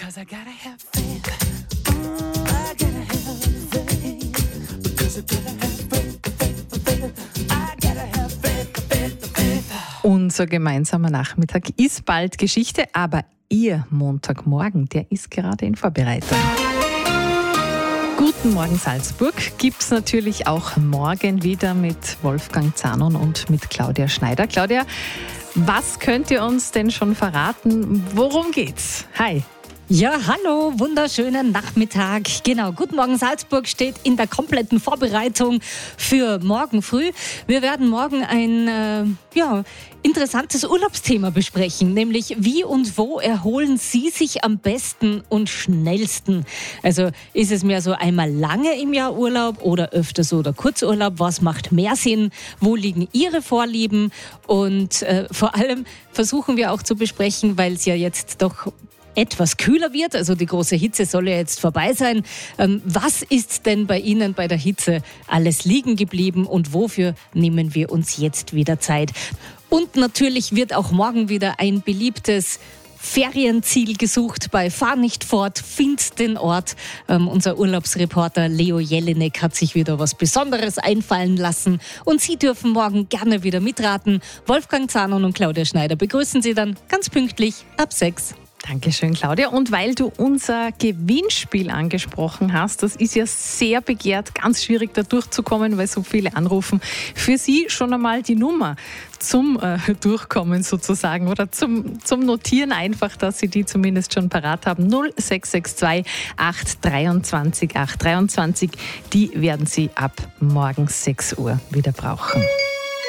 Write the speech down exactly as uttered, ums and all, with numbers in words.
'Cause I gotta have faith. Mm, I gotta have faith. Because I gotta have faith, faith, faith. I gotta have faith, faith, faith. Unser gemeinsamer Nachmittag ist bald Geschichte, aber Ihr Montagmorgen, der ist gerade in Vorbereitung. Guten Morgen Salzburg gibt es natürlich auch morgen wieder mit Wolfgang Zanon und mit Claudia Schneider. Claudia, was könnt ihr uns denn schon verraten? Worum geht's? Hi. Ja, hallo, wunderschönen Nachmittag. Genau, Guten Morgen Salzburg steht in der kompletten Vorbereitung für morgen früh. Wir werden morgen ein äh, ja, interessantes Urlaubsthema besprechen, nämlich wie und wo erholen Sie sich am besten und schnellsten? Also ist es mehr so einmal lange im Jahr Urlaub oder öfter so oder Kurzurlaub? Was macht mehr Sinn? Wo liegen Ihre Vorlieben? Und äh, vor allem versuchen wir auch zu besprechen, weil es ja jetzt doch etwas kühler wird, also die große Hitze soll ja jetzt vorbei sein. Ähm, was ist denn bei Ihnen bei der Hitze alles liegen geblieben und wofür nehmen wir uns jetzt wieder Zeit? Und natürlich wird auch morgen wieder ein beliebtes Ferienziel gesucht bei Fahr nicht fort, find den Ort. Ähm, unser Urlaubsreporter Leo Jelinek hat sich wieder was Besonderes einfallen lassen und Sie dürfen morgen gerne wieder mitraten. Wolfgang Zanon und Claudia Schneider begrüßen Sie dann ganz pünktlich ab sechs. Dankeschön, Claudia. Und weil du unser Gewinnspiel angesprochen hast, das ist ja sehr begehrt, ganz schwierig da durchzukommen, weil so viele anrufen. Für Sie schon einmal die Nummer zum äh, Durchkommen sozusagen oder zum, zum Notieren einfach, dass Sie die zumindest schon parat haben. null sechs sechs zwei acht dreiundzwanzig acht dreiundzwanzig. Die werden Sie ab morgen sechs Uhr wieder brauchen.